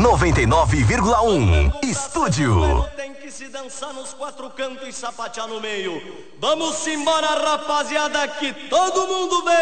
99,1 Estúdio. Tem que se dançar nos quatro cantos e sapatear no meio. Vamos embora, rapaziada, que todo mundo vem.